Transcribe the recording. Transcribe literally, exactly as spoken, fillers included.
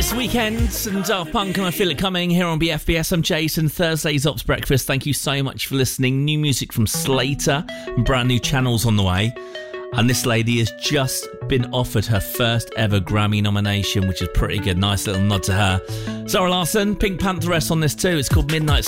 Yes, weekends and Daft Punk and I Feel It Coming here on B F B S. I'm Jason, Thursday's Ops Breakfast. Thank you so much for listening. New music from Slater and brand new channels on the way. And this lady has just been offered her first ever Grammy nomination, which is pretty good. Nice little nod to her. Zara Larsson, Pink Pantheress on this too. It's called Midnight